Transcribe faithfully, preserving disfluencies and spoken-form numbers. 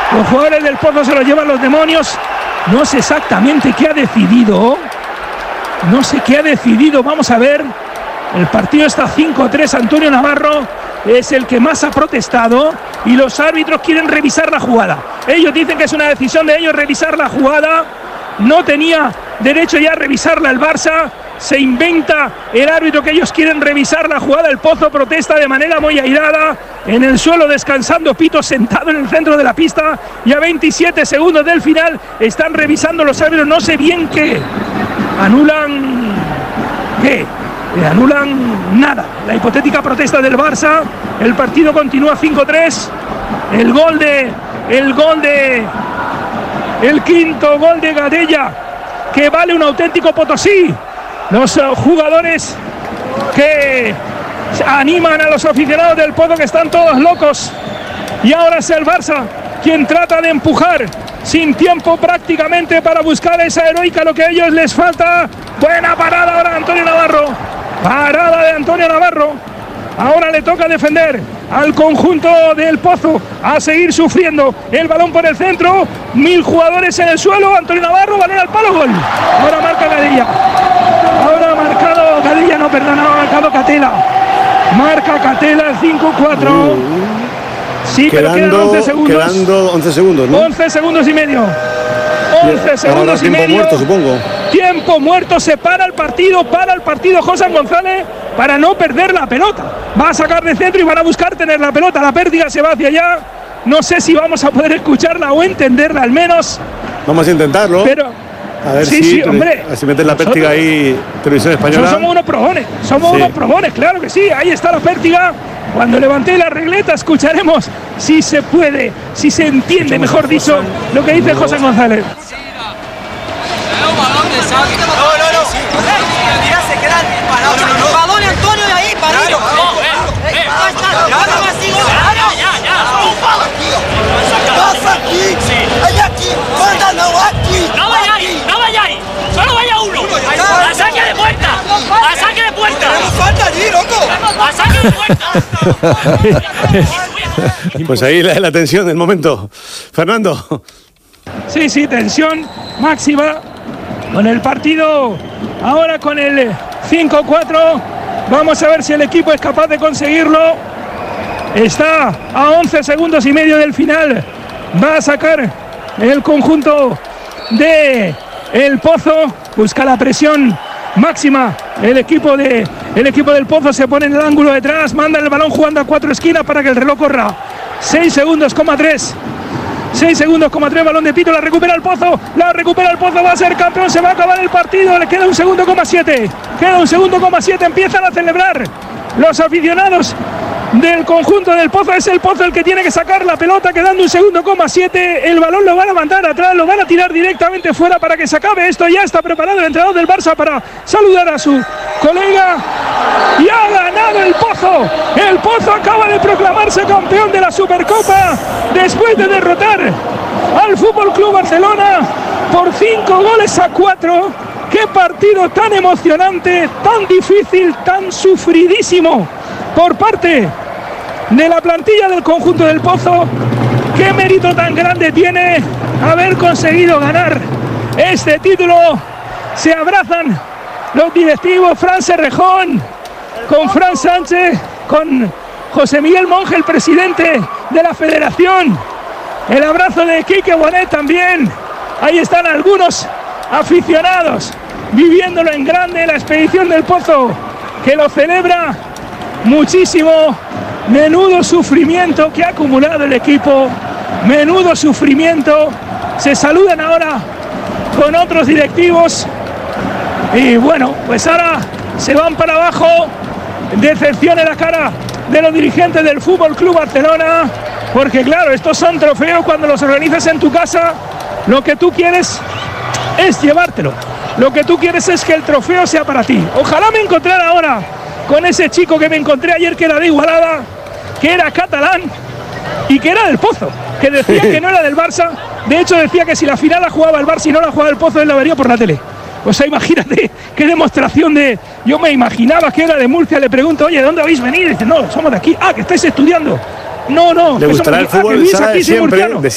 Los jugadores del Pozo se los llevan los demonios. No sé exactamente qué ha decidido. No sé qué ha decidido. Vamos a ver. El partido está cinco tres. Antonio Navarro es el que más ha protestado y los árbitros quieren revisar la jugada. Ellos dicen que es una decisión de ellos revisar la jugada. No tenía derecho ya a revisarla el Barça. Se inventa el árbitro que ellos quieren revisar la jugada. El Pozo protesta de manera muy airada. En el suelo descansando Pito, sentado en el centro de la pista. Y a veintisiete segundos del final están revisando los árbitros. No sé bien qué. Anulan... ¿Qué? Eh, anulan nada. La hipotética protesta del Barça. El partido continúa cinco tres. El gol de... El gol de... El quinto gol de Gadella, que vale un auténtico Potosí. Los uh, jugadores que animan a los aficionados del Pozo, que están todos locos. Y ahora es el Barça quien trata de empujar sin tiempo prácticamente para buscar esa heroica, lo que a ellos les falta. Buena parada ahora de Antonio Navarro. Parada de Antonio Navarro. Ahora le toca defender al conjunto del Pozo, a seguir sufriendo. El balón por el centro, mil jugadores en el suelo. Antonio Navarro, balón al palo, gol. Ahora marca Gadella. Ahora ha marcado Gadella, no, perdón, ha marcado Catela. Marca Catela el cinco cuatro. Sí, quedando, pero quedan once segundos. Quedando once segundos, ¿no? once segundos y medio. once segundos y medio. Tiempo muerto, supongo. Tiempo muerto, se para el partido, para el partido José González para no perder la pelota. Va a sacar de centro y van a buscar tener la pelota. La pérdida se va hacia allá. No sé si vamos a poder escucharla o entenderla al menos. Vamos a intentarlo. Pero a ver sí, si, sí, hombre. A ver si metes la pértiga ahí, Televisión Española. Nosotros somos unos probones, somos sí. unos probones, claro que sí. Ahí está la pértiga. Cuando levanté la regleta escucharemos si se puede, si se entiende, mejor dicho, lo que dice José González. No, no, no. Mira, se quedan parados. Balón Antonio de ahí, parado. Ya está, ya así. Ya, ya. Pasa aquí. Hay aquí. Mándalo aquí. No vaya ahí, no vaya ahí. Solo vaya uno. A saque de puerta. A saque de puerta. No falta allí, loco. A saque de puerta. Pues ahí la, la tensión del momento. Fernando. Sí, sí, tensión máxima con el partido. Ahora con el cinco cuatro. Vamos a ver si el equipo es capaz de conseguirlo. Está a once segundos y medio del final. Va a sacar el conjunto de el Pozo. Busca la presión máxima. El equipo, de, el equipo del Pozo se pone en el ángulo detrás. Manda el balón jugando a cuatro esquinas para que el reloj corra. seis segundos, coma tres. seis segundos, coma tres, balón de Pito, la recupera el Pozo, la recupera el Pozo, va a ser campeón, se va a acabar el partido, le queda un segundo, coma siete, queda un segundo, coma siete, empiezan a celebrar los aficionados del conjunto del Pozo. Es el Pozo el que tiene que sacar la pelota, quedando un segundo, coma siete, el balón lo van a mandar atrás, lo van a tirar directamente fuera para que se acabe esto. Ya está preparado el entrenador del Barça para saludar a su colega y ha ganado el Pozo. El Pozo acaba de proclamarse campeón de la Supercopa después de derrotar al Fútbol Club Barcelona por cinco goles a cuatro. Qué partido tan emocionante, tan difícil, tan sufridísimo por parte de la plantilla del conjunto del Pozo. Qué mérito tan grande tiene haber conseguido ganar este título. Se abrazan los directivos, Fran Serrejón con Fran Sánchez, con José Miguel Monge, el presidente de la federación. El abrazo de Quique Bonet también. Ahí están algunos aficionados viviéndolo en grande, la expedición del Pozo, que lo celebra muchísimo. Menudo sufrimiento que ha acumulado el equipo, menudo sufrimiento. Se saludan ahora con otros directivos y bueno, pues ahora se van para abajo. Decepción en la cara de los dirigentes del Fútbol Club Barcelona, porque claro, estos son trofeos. Cuando los organizas en tu casa, lo que tú quieres es llevártelo, lo que tú quieres es que el trofeo sea para ti. Ojalá me encontrara ahora con ese chico que me encontré ayer, que era de Igualada, que era catalán y que era del Pozo, que decía que no era del Barça. De hecho decía que si la final la jugaba el Barça y no la jugaba el Pozo, él la vería por la tele. O sea, imagínate qué demostración de... Yo me imaginaba que era de Murcia. Le pregunto, oye, ¿de dónde habéis venido? Y dice, no, somos de aquí. Ah, que estáis estudiando. No, no, le gustará el fútbol, ah, que aquí, siempre.